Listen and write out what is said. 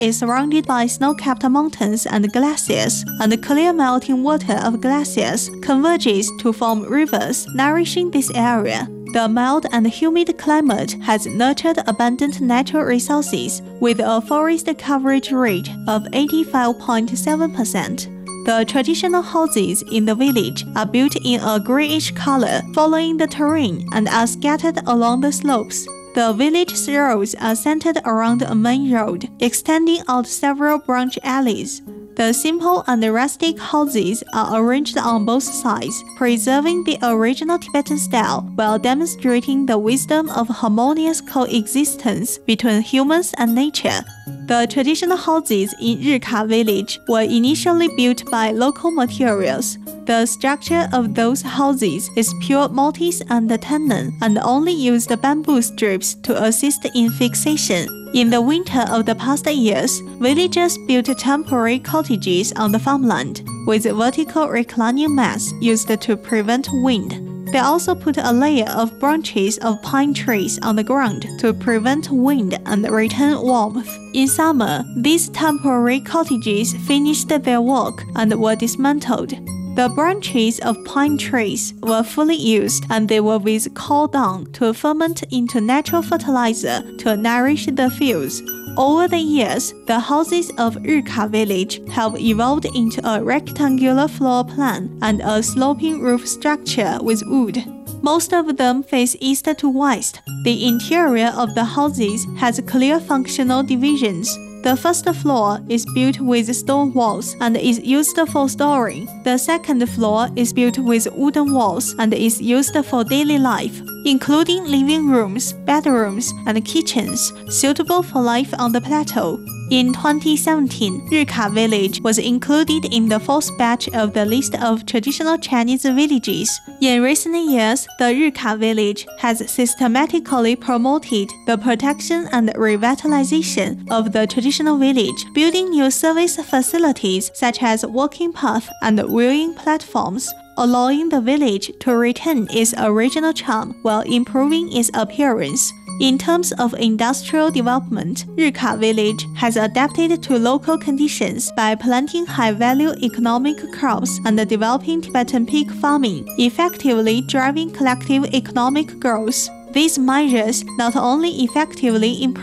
is surrounded by snow-capped mountains and glaciers, and the clear melting water of glaciers converges to form rivers nourishing this area. The mild and humid climate has nurtured abundant natural resources with a forest coverage rate of 85.7%. The traditional houses in the village are built in a grayish color following the terrain and are scattered along the slopes. The village roads are centered around a main road, extending out several branch alleys. The simple and rustic houses are arranged on both sides, preserving the original Tibetan style while demonstrating the wisdom of harmonious coexistence between humans and nature. The traditional houses in Rika village were initially built by local materials. The structure of those houses is pure mortise and tenon and only used bamboo strips to assist in fixation. In the winter of the past years, villagers built temporary cottages on the farmland, with vertical reclining mats used to prevent wind. They also put a layer of branches of pine trees on the ground to prevent wind and retain warmth. In summer, these temporary cottages finished their work and were dismantled. The branches of pine trees were fully used and they were with cow dung to ferment into natural fertilizer to nourish the fields. Over the years, the houses of Rika village have evolved into a rectangular floor plan and a sloping roof structure with wood. Most of them face east to west. The interior of the houses has clear functional divisions. The first floor is built with stone walls and is used for storing. The second floor is built with wooden walls and is used for daily life, including living rooms, bedrooms, and kitchens, suitable for life on the plateau. In 2017, Rika village was included in the fourth batch of the list of traditional Chinese villages. In recent years, the Rika village has systematically promoted the protection and revitalization of the traditional village, building new service facilities such as walking paths and viewing platforms, allowing the village to retain its original charm while improving its appearance. In terms of industrial development, Rika village has adapted to local conditions by planting high-value economic crops and developing Tibetan pig farming, effectively driving collective economic growth. These measures not only effectively improve